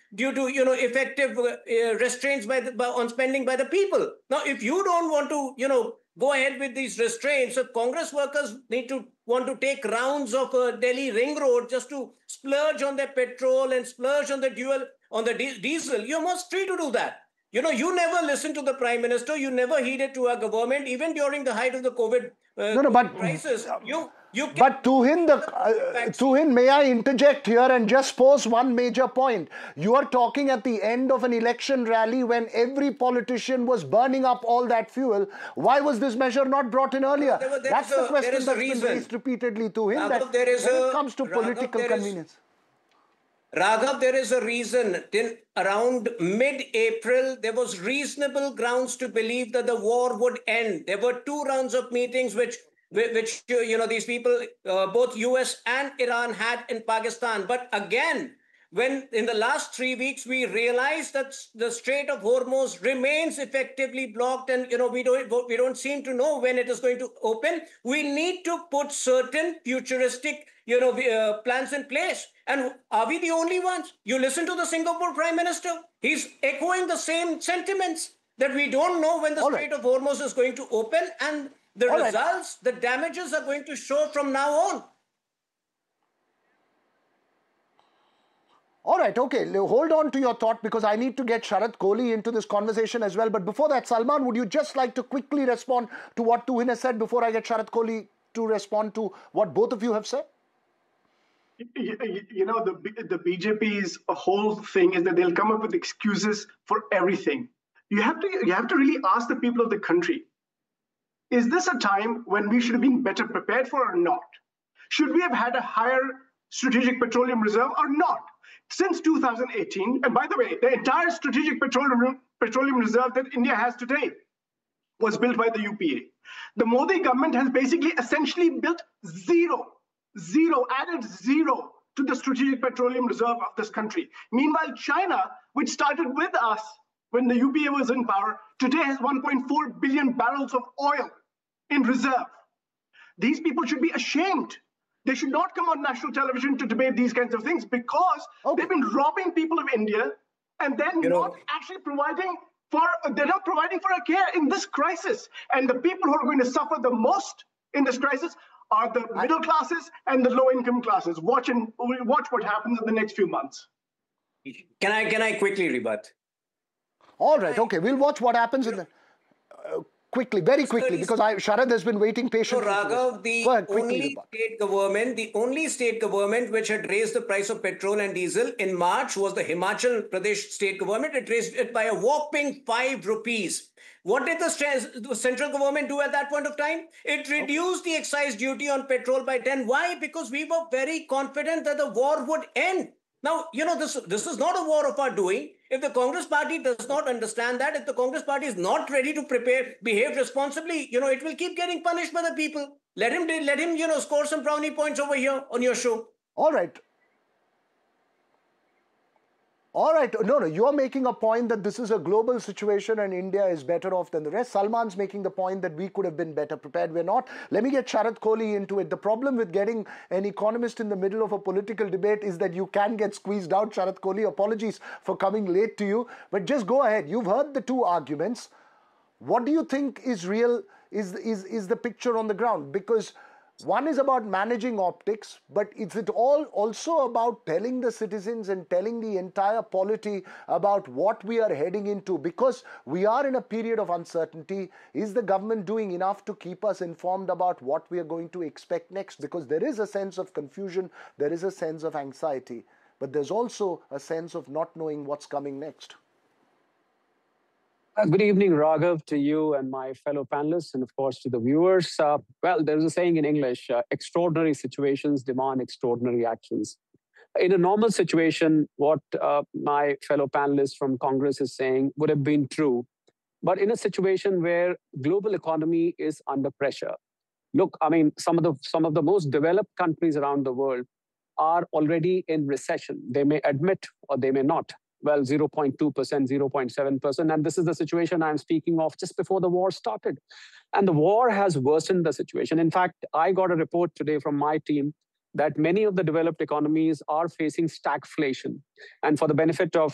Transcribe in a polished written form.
due to, effective restraints on spending by the people. Now, if you don't want to, go ahead with these restraints, so Congress workers want to take rounds of Delhi ring road just to splurge on their petrol and splurge on the diesel. You're most free to do that. You never listened to the Prime Minister. You never heeded to our government, even during the height of the COVID crisis. But Tuhin, may I interject here and just pose one major point? You are talking at the end of an election rally when every politician was burning up all that fuel. Why was this measure not brought in earlier? That's the question that's been raised repeatedly, Tuhin, that when it comes to political convenience. Raghav, there is a reason. Till around mid-April, there was reasonable grounds to believe that the war would end. There were 2 rounds of meetings which these people, both US and Iran, had in Pakistan. But again, when in the last 3 weeks we realized that the Strait of Hormuz remains effectively blocked, and we don't seem to know when it is going to open, we need to put certain futuristic plans in place. And are we the only ones? You listen to the Singapore Prime Minister. He's echoing the same sentiments, that we don't know when the Strait of Hormuz is going to open, and the results, the damages are going to show from now on. All right, okay, hold on to your thought, because I need to get Sharad Kohli into this conversation as well. But before that, Salman, would you just like to quickly respond to what Tuhin has said before I get Sharad Kohli to respond to what both of you have said? The BJP's whole thing is that they'll come up with excuses for everything. You have to really ask the people of the country, is this a time when we should have been better prepared for or not? Should we have had a higher strategic petroleum reserve or not? Since 2018, and by the way, the entire strategic petroleum reserve that India has today was built by the UPA. The Modi government has basically essentially built added zero to the strategic petroleum reserve of this country. Meanwhile, China, which started with us when the UPA was in power, today has 1.4 billion barrels of oil in reserve. These people should be ashamed. They should not come on national television to debate these kinds of things, because they've been robbing people of India, and then not actually providing for a care in this crisis. And the people who are going to suffer the most in this crisis are the middle classes and the low income classes. Watch what happens in the next few months. Can I quickly rebut? All right, okay, we'll watch what happens in the very quickly, because Sharad has been waiting patiently. So, Raghav, the only state government which had raised the price of petrol and diesel in March was the Himachal Pradesh state government. It raised it by a whopping 5 rupees. What did the central government do at that point of time? It reduced the excise duty on petrol by 10. Why? Because we were very confident that the war would end. Now, this is not a war of our doing. If the Congress party does not understand that, if the Congress party is not ready to behave responsibly, it will keep getting punished by the people. Let him, score some brownie points over here on your show. All right. All right. No, you're making a point that this is a global situation and India is better off than the rest. Salman's making the point that we could have been better prepared. We're not. Let me get Sharad Kohli into it. The problem with getting an economist in the middle of a political debate is that you can get squeezed out. Sharad Kohli, apologies for coming late to you, but just go ahead. You've heard the 2 arguments. What do you think is real, is the picture on the ground? Because one is about managing optics, but is it all also about telling the citizens and telling the entire polity about what we are heading into? Because we are in a period of uncertainty. Is the government doing enough to keep us informed about what we are going to expect next? Because there is a sense of confusion, there is a sense of anxiety, but there's also a sense of not knowing what's coming next. Good evening, Raghav, to you and my fellow panelists, and of course to the viewers. Well, there's a saying in English, extraordinary situations demand extraordinary actions. In a normal situation, what my fellow panelist from Congress is saying would have been true. But in a situation where global economy is under pressure, look, I mean, some of the most developed countries around the world are already in recession. They may admit or they may not. Well, 0.2%, 0.7%. And this is the situation I'm speaking of just before the war started. And the war has worsened the situation. In fact, I got a report today from my team that many of the developed economies are facing stagflation. And for the benefit of